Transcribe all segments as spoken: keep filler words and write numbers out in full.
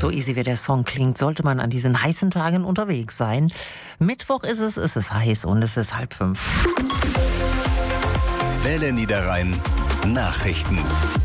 So easy wie der Song klingt, sollte man an diesen heißen Tagen unterwegs sein. Mittwoch ist es, es ist heiß und es ist halb fünf. Welle Niederrhein Nachrichten.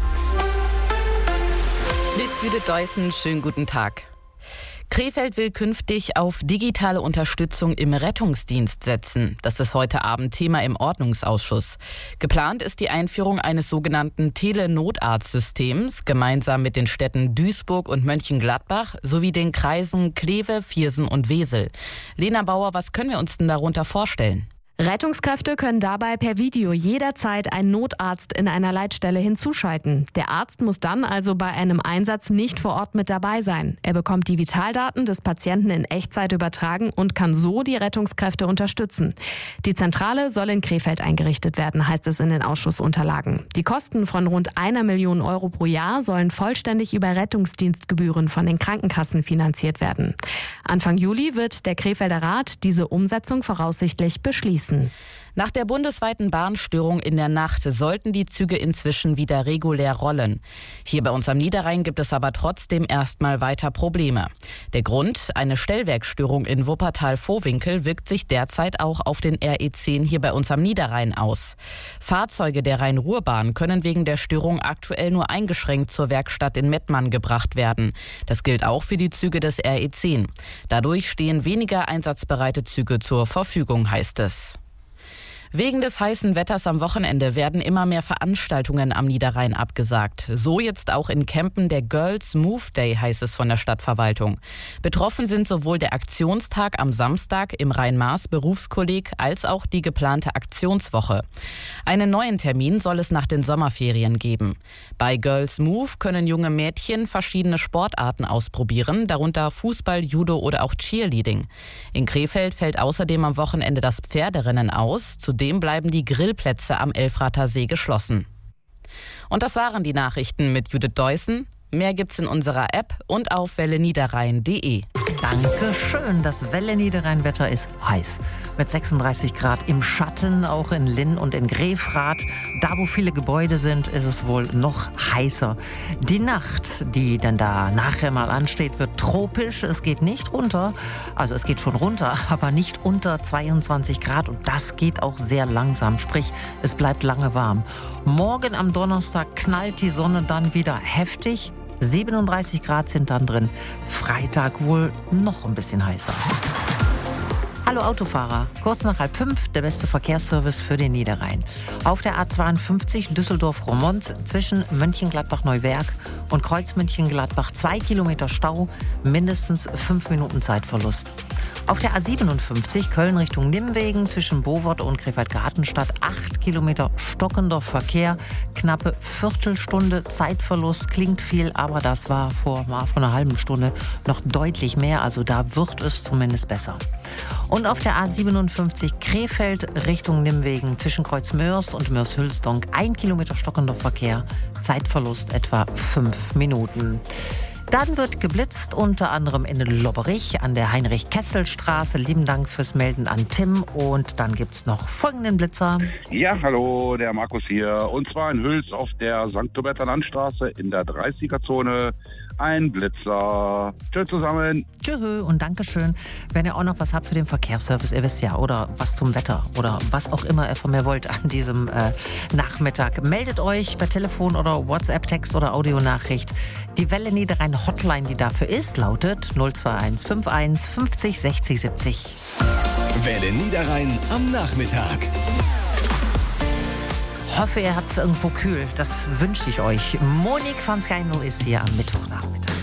Mit Judith Deussen, schönen guten Tag. Krefeld will künftig auf digitale Unterstützung im Rettungsdienst setzen. Das ist heute Abend Thema im Ordnungsausschuss. Geplant ist die Einführung eines sogenannten Telenotarztsystems, gemeinsam mit den Städten Duisburg und Mönchengladbach sowie den Kreisen Kleve, Viersen und Wesel. Lena Bauer, was können wir uns denn darunter vorstellen? Rettungskräfte können dabei per Video jederzeit einen Notarzt in einer Leitstelle hinzuschalten. Der Arzt muss dann also bei einem Einsatz nicht vor Ort mit dabei sein. Er bekommt die Vitaldaten des Patienten in Echtzeit übertragen und kann so die Rettungskräfte unterstützen. Die Zentrale soll in Krefeld eingerichtet werden, heißt es in den Ausschussunterlagen. Die Kosten von rund einer Million Euro pro Jahr sollen vollständig über Rettungsdienstgebühren von den Krankenkassen finanziert werden. Anfang Juli wird der Krefelder Rat diese Umsetzung voraussichtlich beschließen. Nach der bundesweiten Bahnstörung in der Nacht sollten die Züge inzwischen wieder regulär rollen. Hier bei uns am Niederrhein gibt es aber trotzdem erstmal weiter Probleme. Der Grund, eine Stellwerkstörung in Wuppertal-Vohwinkel, wirkt sich derzeit auch auf den R E zehn hier bei uns am Niederrhein aus. Fahrzeuge der Rhein-Ruhr-Bahn können wegen der Störung aktuell nur eingeschränkt zur Werkstatt in Mettmann gebracht werden. Das gilt auch für die Züge des R E zehn. Dadurch stehen weniger einsatzbereite Züge zur Verfügung, heißt es. Wegen des heißen Wetters am Wochenende werden immer mehr Veranstaltungen am Niederrhein abgesagt. So jetzt auch in Kempen der Girls Move Day, heißt es von der Stadtverwaltung. Betroffen sind sowohl der Aktionstag am Samstag im Rhein-Maas-Berufskolleg als auch die geplante Aktionswoche. Einen neuen Termin soll es nach den Sommerferien geben. Bei Girls Move können junge Mädchen verschiedene Sportarten ausprobieren, darunter Fußball, Judo oder auch Cheerleading. In Krefeld fällt außerdem am Wochenende das Pferderennen aus. Zudem bleiben die Grillplätze am Elfrather See geschlossen. Und das waren die Nachrichten mit Judith Deussen. Mehr gibt's in unserer App und auf welle niederrhein punkt de. Dankeschön. Das Welle Niederrhein-Wetter ist heiß. Mit sechsunddreißig Grad im Schatten, auch in Linn und in Grefrath. Da, wo viele Gebäude sind, ist es wohl noch heißer. Die Nacht, die dann da nachher mal ansteht, wird tropisch. Es geht nicht runter. Also es geht schon runter, aber nicht unter zweiundzwanzig Grad. Und das geht auch sehr langsam. Sprich, es bleibt lange warm. Morgen am Donnerstag knallt die Sonne dann wieder heftig. siebenunddreißig Grad sind dann drin. Freitag wohl noch ein bisschen heißer. Hallo Autofahrer, kurz nach halb fünf, der beste Verkehrsservice für den Niederrhein. Auf der A zweiundfünfzig Düsseldorf-Roermond zwischen Mönchengladbach-Neuwerk und Kreuz Mönchengladbach zwei Kilometer Stau, mindestens fünf Minuten Zeitverlust. Auf der A siebenundfünfzig Köln Richtung Nimwegen zwischen Bovert und Krefeld-Gartenstadt acht Kilometer stockender Verkehr, knappe Viertelstunde Zeitverlust. Klingt viel, aber das war vor, war vor einer halben Stunde noch deutlich mehr, also da wird es zumindest besser. Und auf der A siebenundfünfzig Krefeld Richtung Nimwegen zwischen Kreuzmörs und Mörs-Hülsdonk ein Kilometer stockender Verkehr, Zeitverlust etwa fünf Minuten. Dann wird geblitzt, unter anderem in Lobberich an der Heinrich-Kessel-Straße. Lieben Dank fürs Melden an Tim. Und dann gibt's noch folgenden Blitzer. Ja, hallo, der Markus hier. Und zwar in Hüls auf der Sankt Huberter Landstraße in der dreißiger-Zone. Ein Blitzer. Tschüss zusammen. Tschö und Dankeschön. Wenn ihr auch noch was habt für den Verkehrsservice, ihr wisst ja, oder was zum Wetter oder was auch immer ihr von mir wollt an diesem äh, Nachmittag, meldet euch per Telefon oder WhatsApp, Text oder Audionachricht. Die Welle Niederrhein Hotline, die dafür ist, lautet null zwei eins fünf eins fünfzig sechzig siebzig. Welle Niederrhein am Nachmittag. Hoffe, ihr habt es irgendwo kühl. Das wünsche ich euch. Monique van Schijndel ist hier am Mittwochnachmittag.